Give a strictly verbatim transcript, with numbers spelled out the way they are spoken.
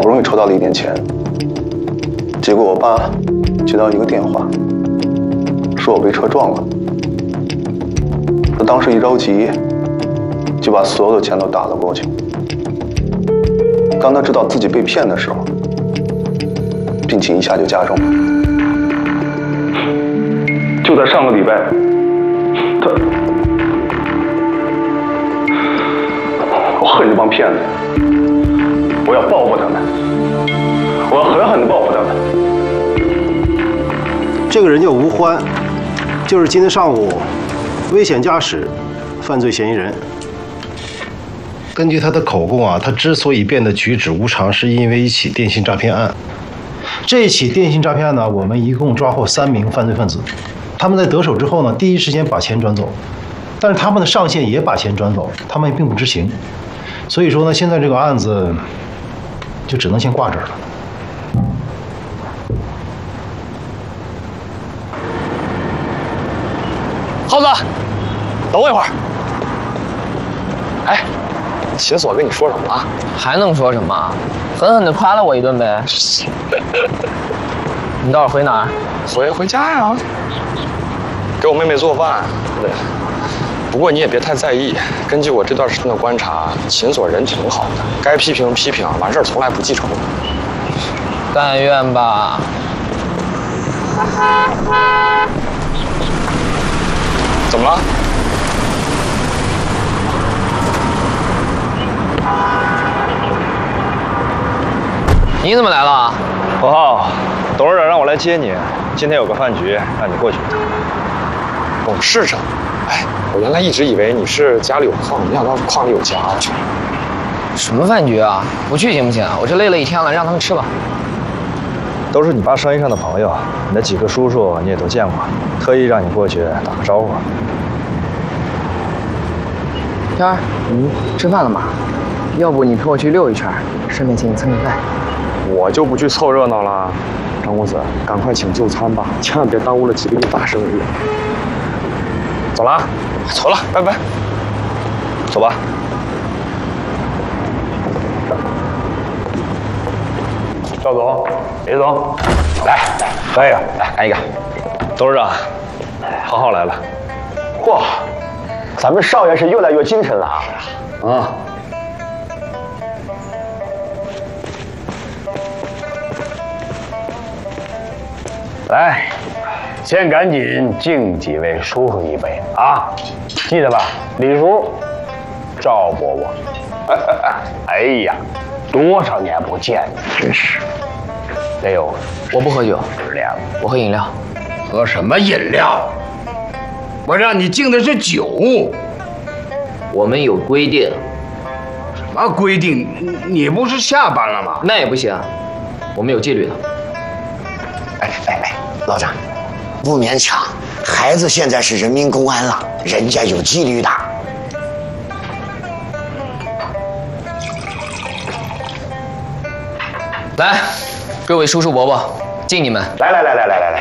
不容易筹到了一点钱，结果我爸接到一个电话，说我被车撞了。他当时一着急，就把所有的钱都打了过去。当他知道自己被骗的时候，病情一下就加重了。就在上个礼拜，他，我恨这帮骗子，我要报复他们，我要狠狠地报复他们。 这个人叫吴欢，就是今天上午危险驾驶犯罪嫌疑人。根据他的口供啊，他之所以变得举止无常，是因为一起电信诈骗案。这起电信诈骗案呢，我们一共抓获三名犯罪分子。他们在得手之后呢，第一时间把钱转走，但是他们的上线也把钱转走，他们并不知情。所以说呢，现在这个案子就只能先挂这儿了。 耗子，等我一会儿。哎，秦锁跟你说什么了？ 还能说什么？狠狠地夸了我一顿呗。你待会儿回哪儿？ 回回家呀，给我妹妹做饭。对。不过你也别太在意，根据我这段时间的观察，秦锁人挺好的，该批评批评，完事儿从来不记仇。 但愿吧。 怎么了？ 你怎么来了？ 国浩，董事长让我来接你，今天有个饭局，让你过去。 董事长，哎，我原来一直以为你是家里有矿，没想到矿里有家。 什么饭局啊？不去行不行？我这累了一天了，让他们吃吧。 都是你爸生意上的朋友，你的几个叔叔你也都见过，特意让你过去打个招呼。 天儿，嗯，吃饭了吗？要不你陪我去溜一圈，顺便请你蹭个饭。 我就不去凑热闹了，张公子，赶快请就餐吧，千万别耽误了吉林大生意。走了，走了，拜拜。 走吧。 赵总，李总，来，干一个，来干一个。 董事长，浩浩来了。 嚯，咱们少爷是越来越精神了啊！啊。来，先赶紧敬几位叔叔一杯啊！记得吧，李叔，赵伯伯。哎呀，多少年不见，真是。得有， 我不喝酒， 十年了。 我喝饮料。 喝什么饮料？我让你敬的是酒。 我们有规定。 什么规定？你不是下班了吗？ 那也不行，我们有纪律的。 哎哎哎，老张，不勉强。孩子现在是人民公安了，人家有纪律的。 来，各位叔叔伯伯，敬你们！ 来来来来来来来，